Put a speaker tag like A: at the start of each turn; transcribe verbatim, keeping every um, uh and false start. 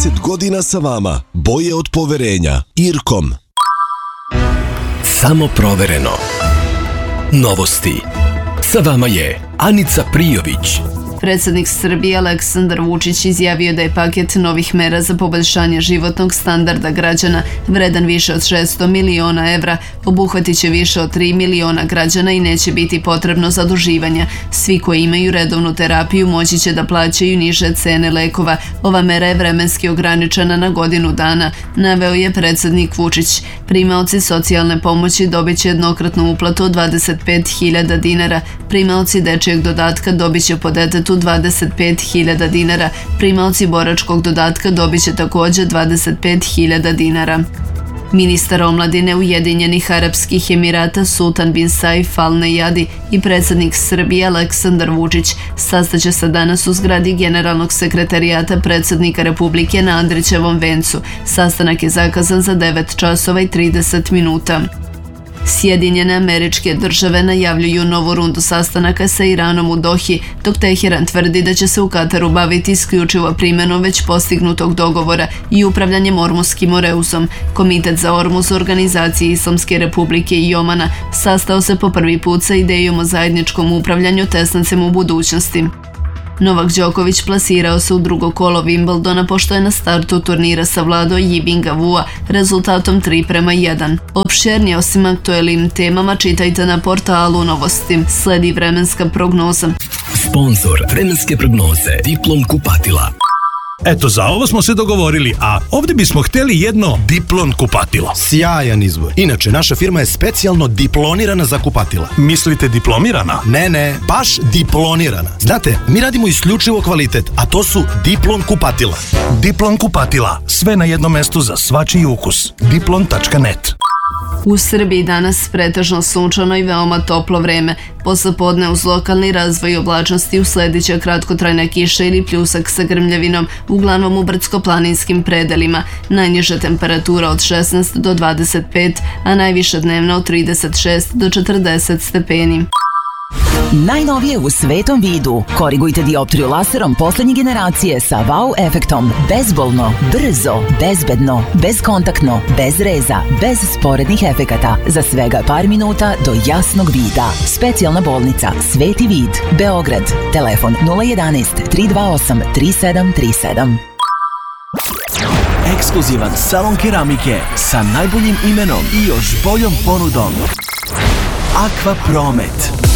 A: trideset godina sa vama. Boje od poverenja. Irkom.
B: Samo provereno. Novosti. Sa vama je Anica Prijović.
C: Predsjednik Srbije Aleksandar Vučić izjavio da je paket novih mera za poboljšanje životnog standarda građana vredan više od šesto miliona evra, obuhvatit će više od tri miliona građana i neće biti potrebno zaduživanja. Svi koji imaju redovnu terapiju moći će da plaćaju niže cene lekova. Ova mera je vremenski ograničena na godinu dana, naveo je predsjednik Vučić. Primaoci socijalne pomoći dobit će jednokratnu uplatu od dvadeset pet hiljada dinara. Primaoci dečijeg dodatka dobit će po detetu dvadeset pet hiljada dinara. Primaoci boračkog dodatka dobit će također dvadeset pet hiljada dinara. Ministar omladine Ujedinjenih Arapskih Emirata Sultan bin Saif Al Neyadi i predsjednik Srbije Aleksandar Vučić sastaće se danas u zgradi Generalnog sekretarijata predsjednika Republike na Andrićevom vencu. Sastanak je zakazan za devet časova i trideset minuta. Sjedinjene Američke Države najavljuju novu rundu sastanaka sa Iranom u Dohi, dok Teheran tvrdi da će se u Kataru baviti isključivo primjenom već postignutog dogovora i upravljanjem Ormuskim Oreuzom. Komitet za Ormuz Organizacije Islamske Republike i Omana sastao se po prvi put sa idejom o zajedničkom upravljanju tesnancem u budućnosti. Novak Đoković plasirao se u drugo kolo Wimbledona pošto je na startu turnira savladao Yibinga Vua rezultatom tri prema jedan. Opširnije osim aktuelnim temama čitajte na portalu Novosti. Sledi vremenska prognoza.
B: Sponzor vremenske prognoze Diplom kupatila.
D: Eto, za ovo smo se dogovorili, a ovdje bismo htjeli jedno Diplon kupatilo.
E: Sjajan izbor. Inače, naša firma je specijalno diplonirana za kupatila.
D: Mislite diplomirana?
E: Ne, ne, baš diplonirana. Znate, mi radimo isključivo kvalitet, a to su Diplon kupatila.
D: Diplon kupatila. Sve na jednom mestu za svačiji ukus. diplon tačka net.
C: U Srbiji danas pretežno sunčano i veoma toplo vreme. Poslepodne uz lokalni razvoj oblačnosti usledit će kratkotrajna kiša ili pljusak sa grmljavinom, uglavnom u brdsko-planinskim predelima. Najniža temperatura od šesnaest do dvadeset pet, a najviša dnevna od trideset šest do četrdeset stepeni.
F: Najnovije u svetom vidu. Korigujte dioptriju laserom poslednje generacije sa wow efektom. Bezbolno, brzo, bezbedno, bezkontaktno, bez reza, bez sporednih efekata. Za svega par minuta do jasnog vida. Specijalna bolnica Sveti vid, Beograd. Telefon nula jedanaest tri dva osam tri sedam tri sedam.
G: Ekskluzivan salon keramike sa najboljim imenom i još boljom ponudom. Aqua Promet.